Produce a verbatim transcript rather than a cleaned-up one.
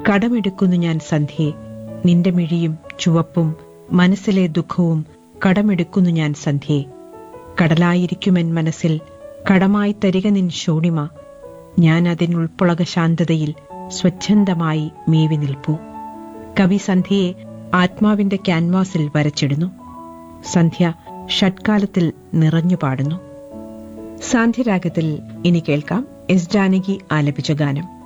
കടമെടുക്കുന്നു ഞാൻ സന്ധ്യയെ, നിന്റെ മിഴിയും ചുവപ്പും മനസ്സിലെ ദുഃഖവും കടമെടുക്കുന്നു ഞാൻ സന്ധ്യയെ. കടലായിരിക്കുമെൻ മനസ്സിൽ കടമായി തരിക നിൻ ശോണിമ, ഞാൻ അതിനുൾപ്പൊളക ശാന്തതയിൽ സ്വച്ഛന്തമായി മേവി നിൽപ്പൂ. കവി സന്ധ്യയെ ആത്മാവിന്റെ ക്യാൻവാസിൽ വരച്ചിടുന്നു. സന്ധ്യ ഷഡ്കാലത്തിൽ നിറഞ്ഞു പാടുന്നു. സാന്ധ്യരാഗത്തിൽ ഇനി കേൾക്കാം എസ് ജാനകി ആലപിച്ച ഗാനം.